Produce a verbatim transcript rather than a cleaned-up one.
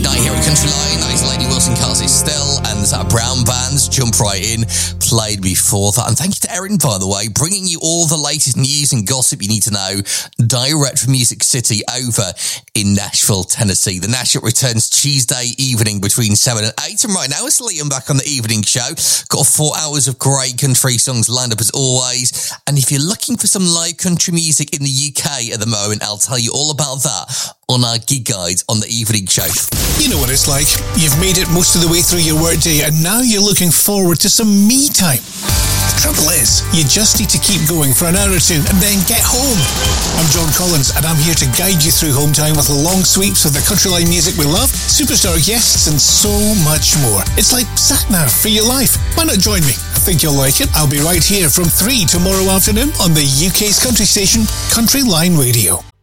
night here at Country Line. That is Lady Wilson, Carsey Still, and there's that Brown Band's Jump Right In, played before that. And thank you to Erin, by the way, bringing you all the latest news and gossip you need to know direct from Music City over in Nashville, Tennessee. The Nash Up returns Tuesday evening between seven and eight. And right now, it's Liam back on the evening show. Got four hours of great country songs lined up as always. And if you're looking for some live country music in the U K at the moment, I'll tell you all about that on our gig guides on the evening show. You know what it's like. You've made it most of the way through your workday and now you're looking forward to some me time. The trouble is, you just need to keep going for an hour or two and then get home. I'm John Collins and I'm here to guide you through home time with long sweeps of the countryline music we love, superstar guests and so much more. It's like sat-nav for your life. Why not join me? I think you'll like it. I'll be right here from three tomorrow afternoon on the U K's country station, Country Line Radio.